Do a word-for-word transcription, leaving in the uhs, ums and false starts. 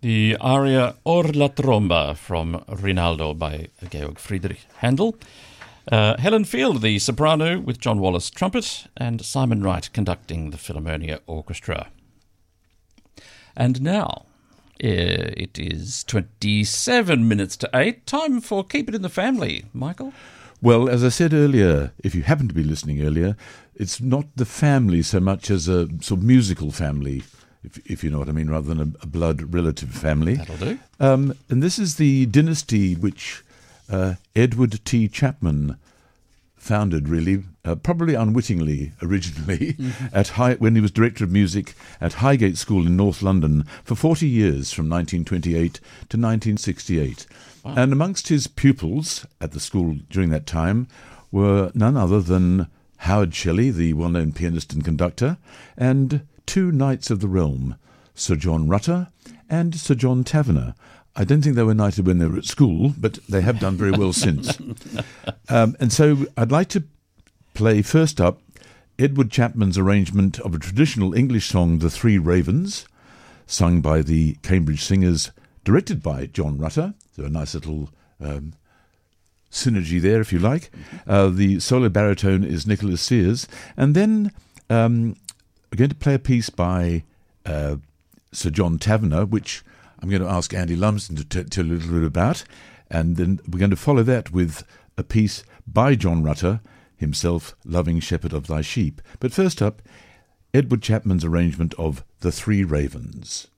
The aria Or la Tromba from Rinaldo by Georg Friedrich Handel. Uh, Helen Field, the soprano, with John Wallace trumpet, and Simon Wright conducting the Philharmonia Orchestra. And now, uh, it is twenty-seven minutes to eight. Time for Keep It in the Family. Michael? Well, as I said earlier, if you happen to be listening earlier, it's not the family so much as a sort of musical family, if, if you know what I mean, rather than a, a blood relative family. That'll do. Um, and this is the dynasty which uh, Edward T. Chapman founded, really, uh, probably unwittingly originally, mm-hmm. at High, when he was Director of Music at Highgate School in North London for forty years, from nineteen twenty-eight to nineteen sixty-eight. Wow. And amongst his pupils at the school during that time were none other than Howard Shelley, the well-known pianist and conductor, and two knights of the realm, Sir John Rutter and Sir John Taverner. I don't think they were knighted when they were at school, but they have done very well since. Um, and so I'd like to play first up Edward Chapman's arrangement of a traditional English song, The Three Ravens, sung by the Cambridge Singers, directed by John Rutter. So a nice little um, synergy there, if you like. Uh, the solo baritone is Nicholas Sears. And then um, we're going to play a piece by uh, Sir John Taverner, which I'm going to ask Andy Lumsden to t- tell you a little bit about. And then we're going to follow that with a piece by John Rutter, himself, Loving Shepherd of Thy Sheep. But first up, Edward Chapman's arrangement of The Three Ravens.